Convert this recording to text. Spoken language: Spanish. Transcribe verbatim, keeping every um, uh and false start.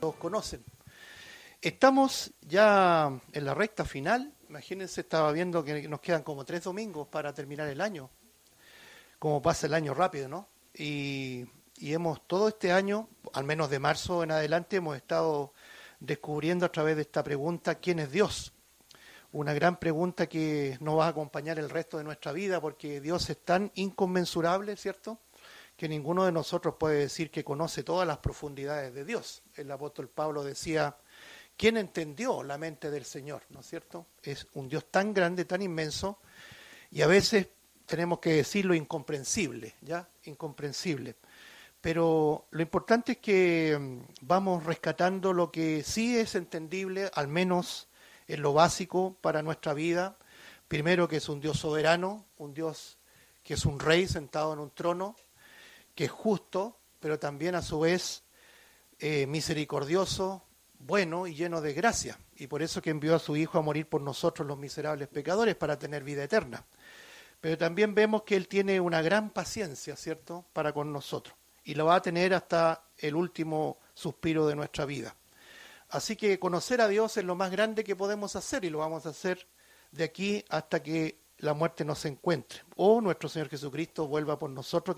todos conocen. Estamos ya en la recta final. Imagínense, estaba viendo que nos quedan como tres domingos para terminar el año. Como pasa el año rápido, ¿no? Y, y hemos todo este año, al menos de marzo en adelante, hemos estado descubriendo a través de esta pregunta ¿quién es Dios? Una gran pregunta que nos va a acompañar el resto de nuestra vida, porque Dios es tan inconmensurable, ¿cierto?, que ninguno de nosotros puede decir que conoce todas las profundidades de Dios. El apóstol Pablo decía, ¿quién entendió la mente del Señor? ¿No es cierto? Es un Dios tan grande, tan inmenso, y a veces tenemos que decirlo incomprensible, ¿ya? Incomprensible. Pero lo importante es que vamos rescatando lo que sí es entendible, al menos en lo básico para nuestra vida. Primero, que es un Dios soberano, un Dios que es un rey sentado en un trono, que es justo, pero también a su vez eh, misericordioso, bueno y lleno de gracia. Y por eso que envió a su Hijo a morir por nosotros los miserables pecadores para tener vida eterna. Pero también vemos que Él tiene una gran paciencia, ¿cierto?, para con nosotros. Y lo va a tener hasta el último suspiro de nuestra vida. Así que conocer a Dios es lo más grande que podemos hacer y lo vamos a hacer de aquí hasta que la muerte nos encuentre. O nuestro Señor Jesucristo vuelva por nosotros.